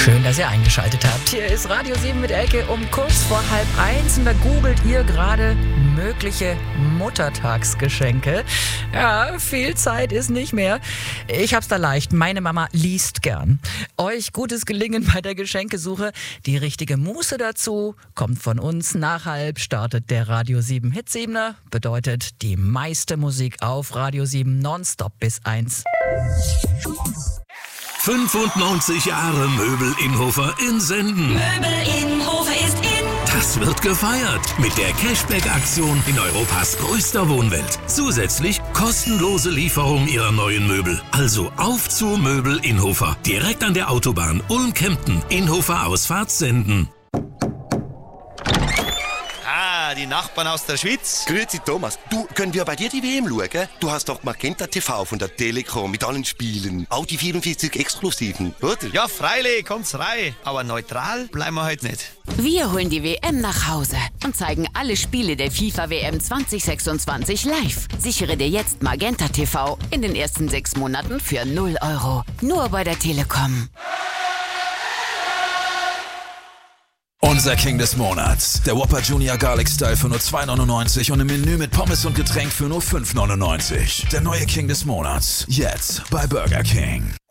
Schön, dass ihr eingeschaltet habt. Hier ist Radio 7 mit Elke um kurz vor 12:30 und da googelt ihr gerade mögliche Muttertagsgeschenke. Ja, viel Zeit ist nicht mehr. Ich hab's da leicht. Meine Mama liest gern. Euch gutes Gelingen bei der Geschenkesuche. Die richtige Muße dazu kommt von uns. Nach 12:30 startet der Radio 7 Hitsiebener. Bedeutet die meiste Musik auf Radio 7 nonstop bis 1. 95 Jahre Möbel Innhofer in Senden. Möbel Innhofer ist in. Das wird gefeiert mit der Cashback-Aktion in Europas größter Wohnwelt. Zusätzlich kostenlose Lieferung ihrer neuen Möbel. Also auf zu Möbel Innhofer. Direkt an der Autobahn Ulm-Kempten. Innhofer Ausfahrt Senden. Die Nachbarn aus der Schweiz. Grüezi Thomas. Du, können wir bei dir die WM schauen? Du hast doch Magenta TV von der Telekom mit allen Spielen. Auch die 44 Exklusiven, oder? Ja, freilich, kommt's rein. Aber neutral bleiben wir heute nicht. Wir holen die WM nach Hause und zeigen alle Spiele der FIFA-WM 2026 live. Sichere dir jetzt Magenta TV in den ersten 6 Monaten für 0 €. Nur bei der Telekom. Unser King des Monats. Der Whopper Junior Garlic Style für nur 2,99 und im Menü mit Pommes und Getränk für nur 5,99. Der neue King des Monats. Jetzt bei Burger King.